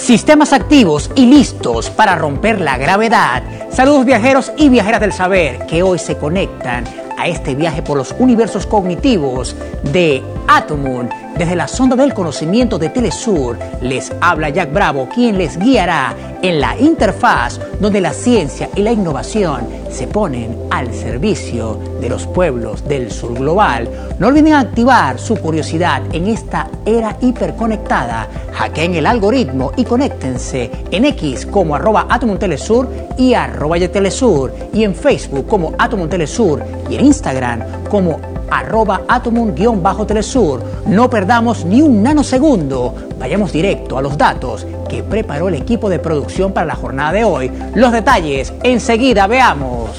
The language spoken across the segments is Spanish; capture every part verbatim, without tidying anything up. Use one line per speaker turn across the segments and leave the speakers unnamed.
Sistemas activos y listos para romper la gravedad. Saludos viajeros y viajeras del saber que hoy se conectan a este viaje por los universos cognitivos de Atomun. Desde la sonda del conocimiento de Telesur les habla Jack Bravo, quien les guiará en la interfaz donde la ciencia y la innovación se ponen al servicio de los pueblos del sur global. No olviden activar su curiosidad en esta era hiperconectada. Hackeen el algoritmo y conéctense en X como arroba Atomun Telesur y arroba Telesur, y en Facebook como Atomun Telesur y en Instagram como arroba Atomun-Telesur. No perdamos ni un nanosegundo. Vayamos directo a los datos que preparó el equipo de producción para la jornada de hoy. Los detalles enseguida, veamos.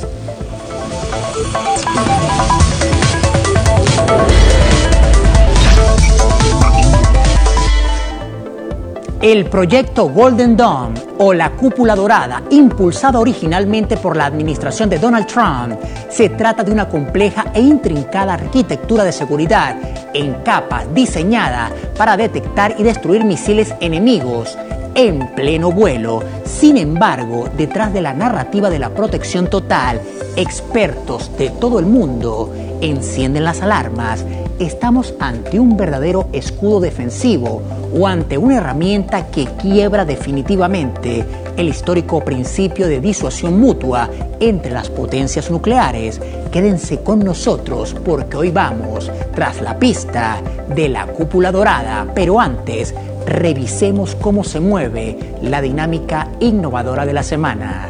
El proyecto Golden Dome, o la cúpula dorada, impulsada originalmente por la administración de Donald Trump, se trata de una compleja e intrincada arquitectura de seguridad en capas diseñada para detectar y destruir misiles enemigos en pleno vuelo. Sin embargo, detrás de la narrativa de la protección total, expertos de todo el mundo encienden las alarmas. ¿Estamos ante un verdadero escudo defensivo o ante una herramienta que quiebra definitivamente el histórico principio de disuasión mutua entre las potencias nucleares? Quédense con nosotros porque hoy vamos tras la pista de la cúpula dorada, pero antes revisemos cómo se mueve la dinámica innovadora de la semana.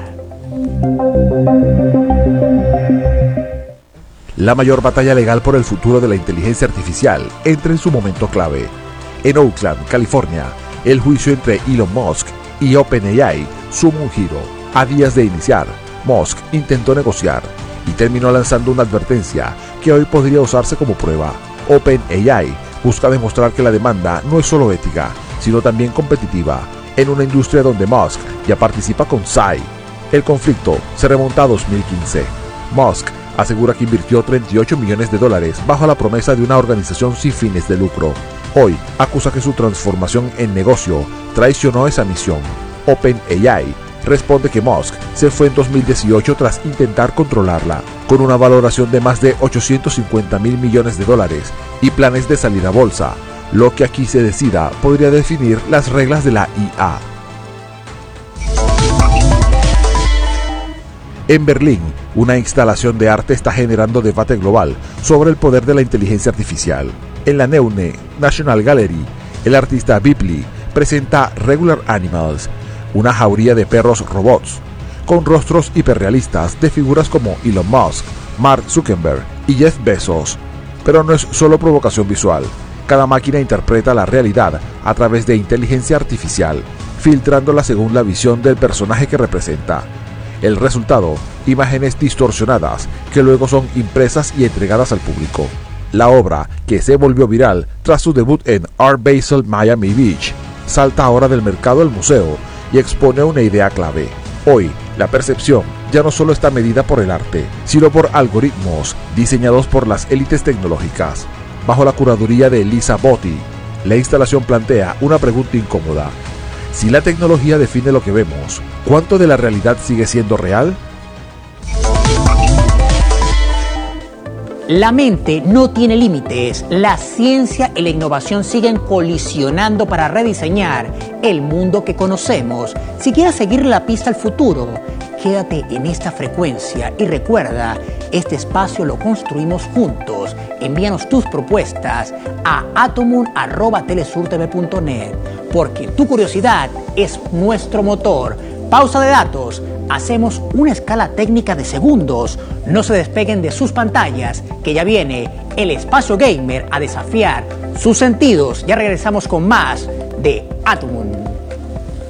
La mayor batalla legal por el futuro de la inteligencia artificial entra en su momento clave. En Oakland, California, el juicio entre Elon Musk y OpenAI suma un giro. A días de iniciar, Musk intentó negociar y terminó lanzando una advertencia que hoy podría usarse como prueba. OpenAI busca demostrar que la demanda no es solo ética, sino también competitiva, en una industria donde Musk ya participa con S A I. El conflicto se remonta a dos mil quince. Musk asegura que invirtió treinta y ocho millones de dólares bajo la promesa de una organización sin fines de lucro. Hoy acusa que su transformación en negocio traicionó esa misión. OpenAI responde que Musk se fue en dos mil dieciocho tras intentar controlarla, con una valoración de más de ochocientos cincuenta mil millones de dólares y planes de salir a bolsa. Lo que aquí se decida podría definir las reglas de la I A. En Berlín, una instalación de arte está generando debate global sobre el poder de la inteligencia artificial. En la Neue National Gallery, el artista Bipley presenta Regular Animals, una jauría de perros robots, con rostros hiperrealistas de figuras como Elon Musk, Mark Zuckerberg y Jeff Bezos. Pero no es solo provocación visual. Cada máquina interpreta la realidad a través de inteligencia artificial, filtrándola según la visión del personaje que representa. El resultado, imágenes distorsionadas que luego son impresas y entregadas al público. La obra, que se volvió viral tras su debut en Art Basel Miami Beach, salta ahora del mercado al museo y expone una idea clave. Hoy, la percepción ya no solo está medida por el arte, sino por algoritmos diseñados por las élites tecnológicas. Bajo la curaduría de Lisa Botti, la instalación plantea una pregunta incómoda. Si la tecnología define lo que vemos, ¿cuánto de la realidad sigue siendo real?
La mente no tiene límites. La ciencia y la innovación siguen colisionando para rediseñar el mundo que conocemos. Si quieres seguir la pista al futuro, quédate en esta frecuencia y recuerda, este espacio lo construimos juntos. Envíanos tus propuestas a atomun arroba telesurtv punto net, porque tu curiosidad es nuestro motor. Pausa de datos. Hacemos una escala técnica de segundos. No se despeguen de sus pantallas, que ya viene el espacio gamer a desafiar sus sentidos. Ya regresamos con más de Atomun.